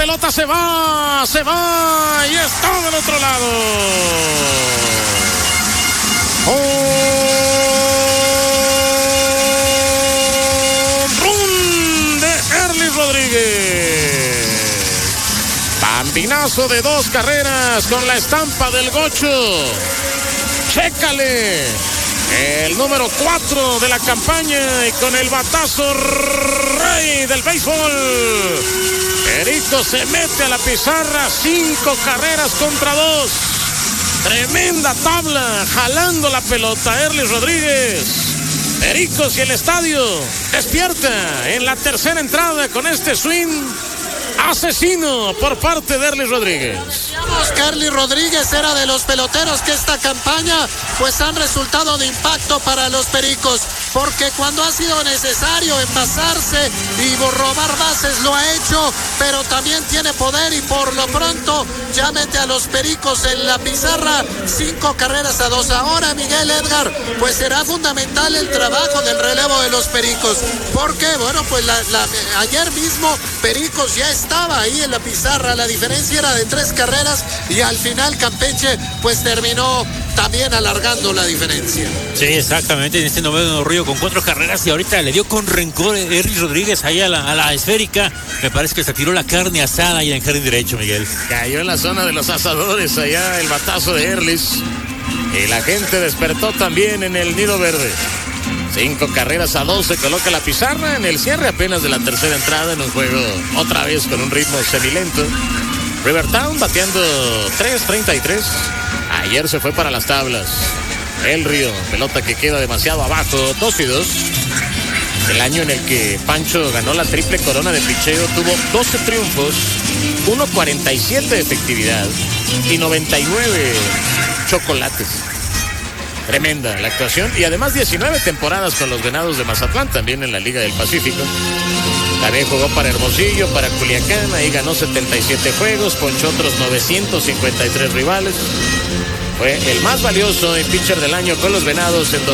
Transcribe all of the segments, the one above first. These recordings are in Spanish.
pelota se va y está del otro lado. ¡Run de Erlis Rodríguez! Bambinazo de 2 carreras con la estampa del Gocho. Chécale. El número 4 de la campaña y con el batazo rey del béisbol. Perico se mete a la pizarra, 5 carreras contra 2. Tremenda tabla, jalando la pelota Erlis Rodríguez. Pericos y el estadio despierta en la tercera entrada con este swing asesino por parte de Erlis Rodríguez. Erlis Rodríguez era de los peloteros que esta campaña pues han resultado de impacto para los Pericos, porque cuando ha sido necesario envasarse y robar bases lo ha hecho, pero también tiene poder y por lo pronto ya mete a los Pericos en la pizarra, 5 carreras a 2. Ahora, Miguel Edgar, pues será fundamental el trabajo del relevo de los Pericos, porque bueno, pues ayer mismo Pericos ya estaba ahí en la pizarra, la diferencia era de 3 carreras y al final Campeche pues terminó también alargando la diferencia. Sí, exactamente, en este noveno río con 4 carreras y ahorita le dio con rencor Erlis Rodríguez ahí a la esférica. Me parece que se tiró la carne asada ahí en el jardín derecho, Miguel. Cayó en la zona de los asadores allá el batazo de Erlis y la gente despertó también en el nido verde. 5 carreras a 2 se coloca la pizarra en el cierre apenas de la tercera entrada en un juego otra vez con un ritmo semilento. Rivertown bateando 3.33. Ayer se fue para las tablas. El Río, pelota que queda demasiado abajo, 2-2. El año en el que Pancho ganó la triple corona de picheo tuvo 12 triunfos, 1.47 de efectividad y 99 chocolates. Tremenda la actuación y además 19 temporadas con los Venados de Mazatlán, también en la Liga del Pacífico. También jugó para Hermosillo, para Culiacán, ahí ganó 77 juegos, ponchó otros 953 rivales. Fue el más valioso en pitcher del año con los Venados en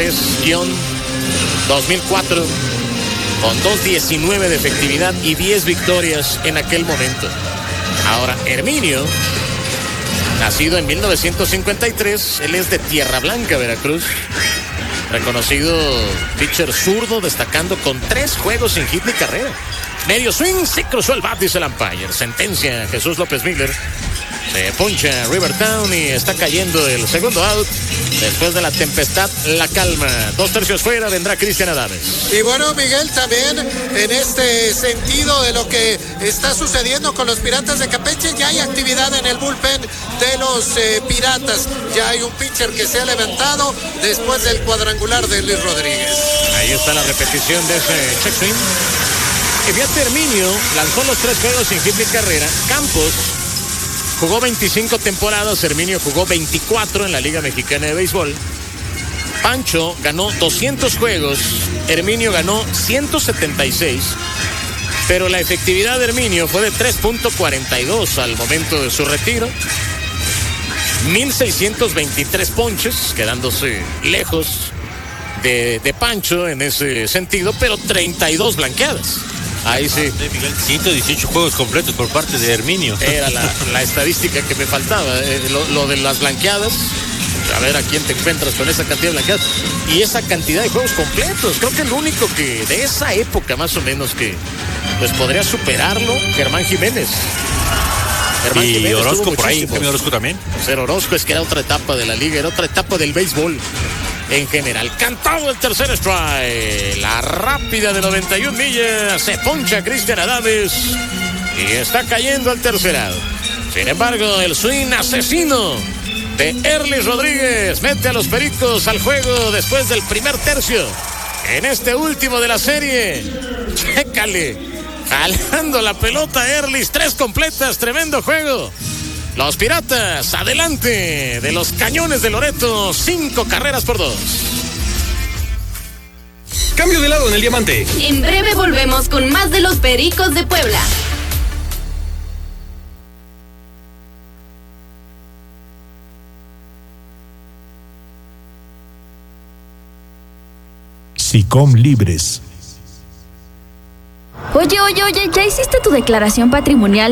2003-2004, con 2.19 de efectividad y 10 victorias en aquel momento. Ahora, Herminio, nacido en 1953, él es de Tierra Blanca, Veracruz. Reconocido pitcher zurdo, destacando con 3 juegos sin hit ni carrera. Medio swing, se cruzó el bat, dice el umpire. Sentencia Jesús López Miller. Se poncha Rivertown y está cayendo el segundo out. Después de la tempestad, la calma. 2 tercios fuera, vendrá Cristian Adames. Y bueno, Miguel, también en este sentido de lo que está sucediendo con los Piratas de Campeche, ya hay actividad en el bullpen de los Piratas. Ya hay un pitcher que se ha levantado después del cuadrangular de Erlis Rodríguez. Ahí está la repetición de ese check swing. Y fíjate, Herminio lanzó los 3 juegos sin hit ni carrera. Campos jugó 25 temporadas, Herminio jugó 24 en la Liga Mexicana de Béisbol. Pancho ganó 200 juegos, Herminio ganó 176, pero la efectividad de Herminio fue de 3.42 al momento de su retiro. 1.623 ponches, quedándose lejos de Pancho en ese sentido, pero 32 blanqueadas. Ahí sí. 118 juegos completos por parte de Herminio. Era la estadística que me faltaba. Lo de las blanqueadas. A ver a quién te encuentras con esa cantidad de blanqueadas. Y esa cantidad de juegos completos. Creo que el único que de esa época más o menos que pues podría superarlo, Germán Jiménez. Germán y Jiménez Orozco por ahí. Orozco también. Ser Orozco es que era otra etapa de la liga, era otra etapa del béisbol. En general, cantado el tercer strike. La rápida de 91 millas. Se poncha Cristian Adames y está cayendo al tercer out. Sin embargo, el swing asesino de Erlis Rodríguez mete a los Pericos al juego después del primer tercio. En este último de la serie, chécale, jalando la pelota Erlis, 3 completas, tremendo juego. Los Piratas, adelante de los Cañones de Loreto, 5 carreras por 2. Cambio de lado en el diamante. En breve volvemos con más de los Pericos de Puebla. SICOM Libres. Oye, ¿ya hiciste tu declaración patrimonial